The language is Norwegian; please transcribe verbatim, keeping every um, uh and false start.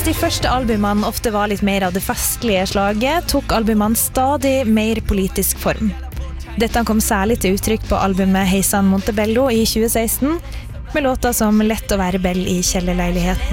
de første albumene ofte var litt mer av det festlige slaget, tok albumene stadig mer politisk form. Dette kom særlig til uttrykk på albumet Heisan Montebello i tjue seksten, med låter som Lett å være bell i kjellerleiligheten.